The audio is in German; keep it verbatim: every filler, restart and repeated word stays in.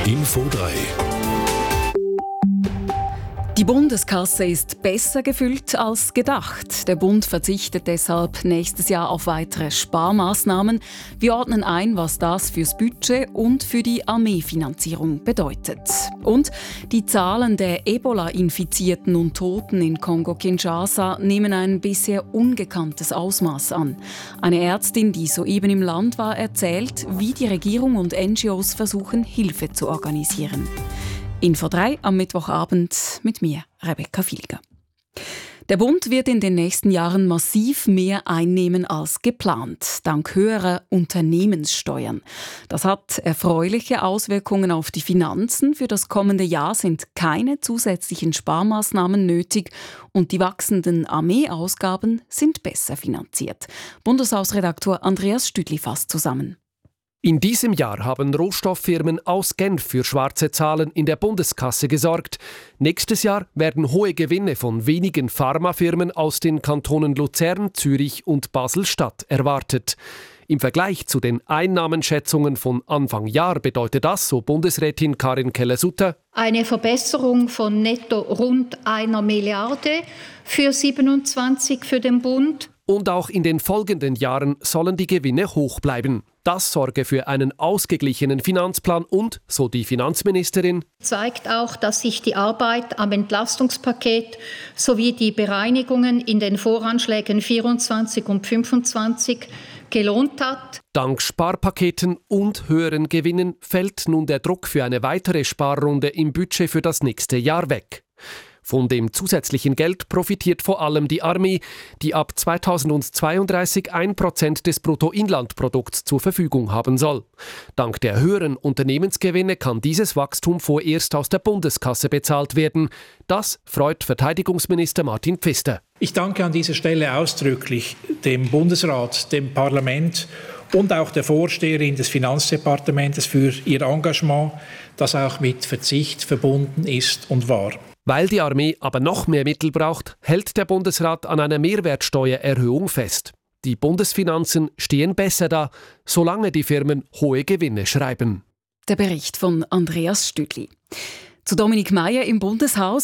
Info drei. Die Bundeskasse ist besser gefüllt als gedacht. Der Bund verzichtet deshalb nächstes Jahr auf weitere Sparmaßnahmen. Wir ordnen ein, was das fürs Budget und für die Armeefinanzierung bedeutet. Und die Zahlen der Ebola-Infizierten und Toten in Kongo-Kinshasa nehmen ein bisher ungekanntes Ausmaß an. Eine Ärztin, die soeben im Land war, erzählt, wie die Regierung und N G Os versuchen, Hilfe zu organisieren. Info drei am Mittwochabend mit mir, Rebecca Filger. Der Bund wird in den nächsten Jahren massiv mehr einnehmen als geplant, dank höherer Unternehmenssteuern. Das hat erfreuliche Auswirkungen auf die Finanzen. Für das kommende Jahr sind keine zusätzlichen Sparmaßnahmen nötig und die wachsenden Armeeausgaben sind besser finanziert. Bundeshausredaktor Andreas Stüdli fasst zusammen. In diesem Jahr haben Rohstofffirmen aus Genf für schwarze Zahlen in der Bundeskasse gesorgt. Nächstes Jahr werden hohe Gewinne von wenigen Pharmafirmen aus den Kantonen Luzern, Zürich und Basel-Stadt erwartet. Im Vergleich zu den Einnahmenschätzungen von Anfang Jahr bedeutet das, so Bundesrätin Karin Keller-Sutter, eine Verbesserung von netto rund einer Milliarde für siebenundzwanzig für den Bund. Und auch in den folgenden Jahren sollen die Gewinne hoch bleiben. Das sorge für einen ausgeglichenen Finanzplan und, so die Finanzministerin, zeigt auch, dass sich die Arbeit am Entlastungspaket sowie die Bereinigungen in den Voranschlägen vierundzwanzig und fünfundzwanzig gelohnt hat. Dank Sparpaketen und höheren Gewinnen fällt nun der Druck für eine weitere Sparrunde im Budget für das nächste Jahr weg. Von dem zusätzlichen Geld profitiert vor allem die Armee, die ab zweitausendzweiunddreißig ein Prozent des Bruttoinlandprodukts zur Verfügung haben soll. Dank der höheren Unternehmensgewinne kann dieses Wachstum vorerst aus der Bundeskasse bezahlt werden. Das freut Verteidigungsminister Martin Pfister. Ich danke an dieser Stelle ausdrücklich dem Bundesrat, dem Parlament und auch der Vorsteherin des Finanzdepartements für ihr Engagement, das auch mit Verzicht verbunden ist und war. Weil die Armee aber noch mehr Mittel braucht, hält der Bundesrat an einer Mehrwertsteuererhöhung fest. Die Bundesfinanzen stehen besser da, solange die Firmen hohe Gewinne schreiben. Der Bericht von Andreas Stüdli. Zu Dominik Meier im Bundeshaus.